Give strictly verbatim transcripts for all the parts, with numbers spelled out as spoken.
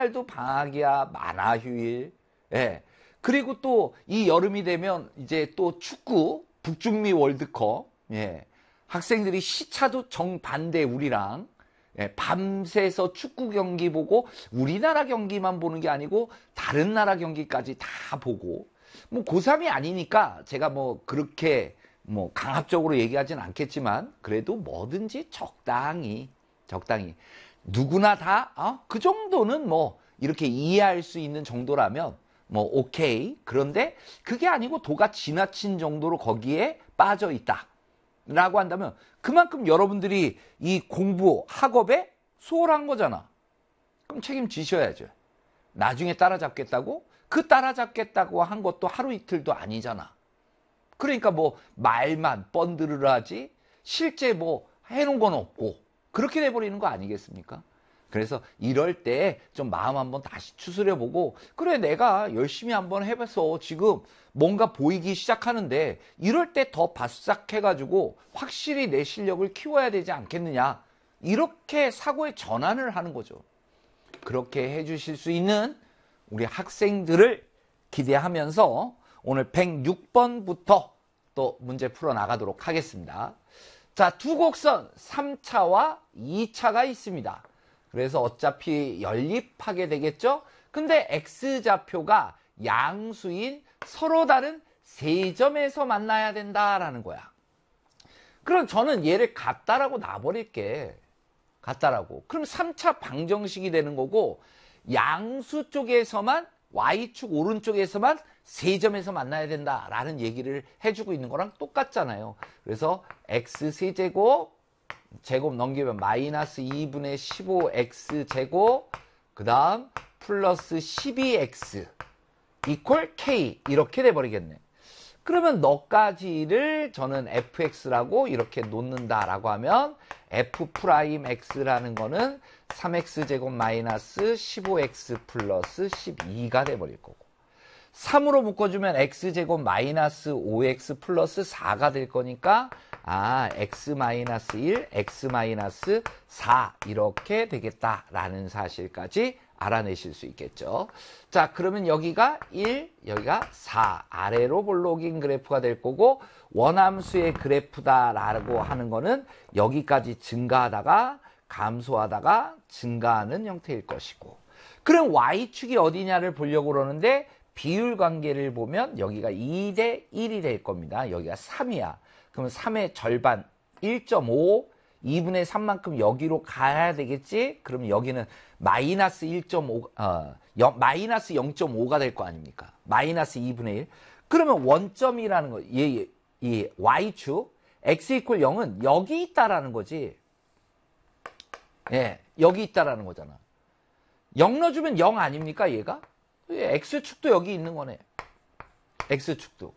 도 방학이야, 만화휴일. 예. 그리고 또 이 여름이 되면 이제 또 축구, 북중미 월드컵. 예. 학생들이 시차도 정반대 우리랑. 예. 밤새서 축구 경기 보고 우리나라 경기만 보는 게 아니고 다른 나라 경기까지 다 보고. 뭐 고삼이 아니니까 제가 뭐 그렇게 뭐 강압적으로 얘기하진 않겠지만 그래도 뭐든지 적당히 적당히 누구나 다 그 정도는 뭐 이렇게 이해할 수 있는 정도라면 뭐 오케이. 그런데 그게 아니고 도가 지나친 정도로 거기에 빠져 있다 라고 한다면 그만큼 여러분들이 이 공부 학업에 소홀한 거잖아. 그럼 책임지셔야죠. 나중에 따라잡겠다고? 그 따라잡겠다고 한 것도 하루 이틀도 아니잖아. 그러니까 뭐 말만 뻔드르르 하지 실제 뭐 해놓은 건 없고 그렇게 돼버리는 거 아니겠습니까? 그래서 이럴 때 좀 마음 한번 다시 추스려보고 그래 내가 열심히 한번 해봐서 지금 뭔가 보이기 시작하는데 이럴 때 더 바싹 해가지고 확실히 내 실력을 키워야 되지 않겠느냐 이렇게 사고의 전환을 하는 거죠. 그렇게 해주실 수 있는 우리 학생들을 기대하면서 오늘 백육 번부터 또 문제 풀어나가도록 하겠습니다. 자, 두 곡선 삼 차와 이 차가 있습니다. 그래서 어차피 연립하게 되겠죠? 근데 X좌표가 양수인 서로 다른 세 점에서 만나야 된다라는 거야. 그럼 저는 얘를 같다라고 놔버릴게. 같다라고. 그럼 삼 차 방정식이 되는 거고 양수 쪽에서만 Y축 오른쪽에서만 세 점에서 만나야 된다라는 얘기를 해주고 있는 거랑 똑같잖아요. 그래서 X세제곱 제곱 넘기면 마이너스 이분의 십오 엑스 제곱 그 다음 플러스 십이 엑스 이퀄 K 이렇게 돼버리겠네. 그러면 너까지를 저는 에프엑스라고 이렇게 놓는다라고 하면 F'X라는 거는 삼 엑스 제곱 마이너스 십오 엑스 플러스 십이가 돼버릴 거고 삼으로 묶어주면 X제곱 마이너스 오 엑스 플러스 사가 될 거니까 아 X 마이너스 일, X 마이너스 사 이렇게 되겠다라는 사실까지 알아내실 수 있겠죠. 자, 그러면 여기가 일, 여기가 사 아래로 볼록인 그래프가 될 거고 원함수의 그래프다라고 하는 거는 여기까지 증가하다가 감소하다가 증가하는 형태일 것이고 그럼 Y축이 어디냐를 보려고 그러는데 비율 관계를 보면 여기가 이 대 일이 될 겁니다. 여기가 삼이야. 그러면 삼의 절반 일 점 오, 이분의 삼만큼 여기로 가야 되겠지? 그럼 여기는 마이너스 일 점 오, 어, 영, 마이너스 영 점 오가 될 거 아닙니까? 마이너스 이분의 일. 그러면 원점이라는 거, 이, 이 Y축, X 이퀄 영은 여기 있다라는 거지. 예, 여기 있다라는 거잖아. 영 넣어주면 영 아닙니까, 얘가? X축도 여기 있는 거네. X축도.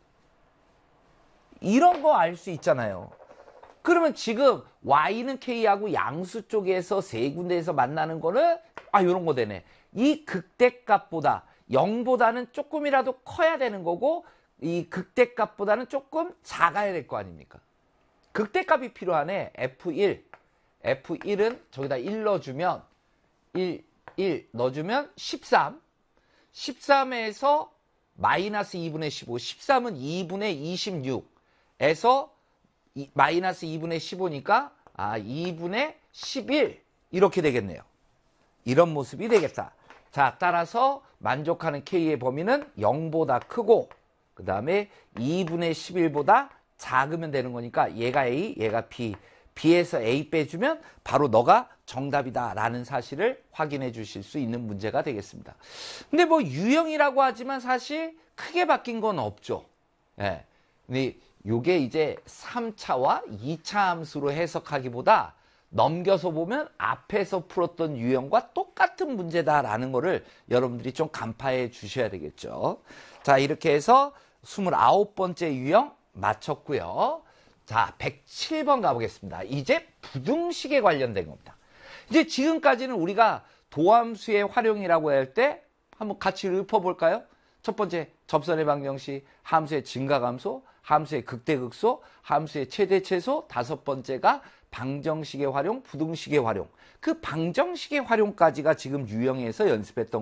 이런 거 알 수 있잖아요. 그러면 지금 Y는 K하고 양수 쪽에서 세 군데에서 만나는 거는 아 이런 거 되네. 이 극대값보다 영보다는 조금이라도 커야 되는 거고 이 극대값보다는 조금 작아야 될 거 아닙니까? 극대값이 필요하네. 에프 일. 에프 일은 저기다 일 넣어주면 일, 일 넣어주면 십삼. 십삼에서 마이너스 이분의 십오. 십삼은 이분의 이십육에서 마이너스 이분의 십오니까 아 이분의 십일 이렇게 되겠네요. 이런 모습이 되겠다. 자, 따라서 만족하는 K의 범위는 영보다 크고 그 다음에 이분의 십일보다 작으면 되는 거니까 얘가 A, 얘가 B. B에서 A 빼주면 바로 너가 정답이다 라는 사실을 확인해 주실 수 있는 문제가 되겠습니다. 근데 뭐 유형이라고 하지만 사실 크게 바뀐 건 없죠. 예. 근데 요게 이제 삼 차와 이 차 함수로 해석하기보다 넘겨서 보면 앞에서 풀었던 유형과 똑같은 문제다라는 거를 여러분들이 좀 간파해 주셔야 되겠죠. 자, 이렇게 해서 스물아홉 번째 유형 마쳤고요. 자, 백칠 번 가보겠습니다. 이제 부등식에 관련된 겁니다. 이제 지금까지는 우리가 도함수의 활용이라고 할 때 한번 같이 읊어볼까요? 첫 번째, 접선의 방정식, 함수의 증가감소, 함수의 극대극소, 함수의 최대최소, 다섯 번째가 방정식의 활용, 부등식의 활용. 그 방정식의 활용까지가 지금 유형에서 연습했던